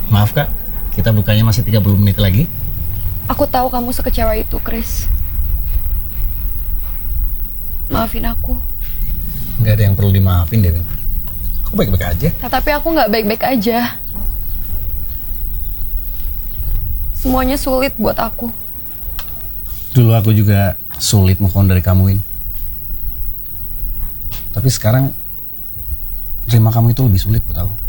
Maaf kak, kita bukanya masih 30 menit lagi. Aku tahu kamu sekecewa itu, Chris. Maafin aku. Gak ada yang perlu dimaafin deh. Aku baik-baik aja. Tapi aku nggak baik-baik aja. Semuanya sulit buat aku. Dulu aku juga sulit move on dari kamu, Win. Tapi sekarang terima kamu itu lebih sulit buat aku.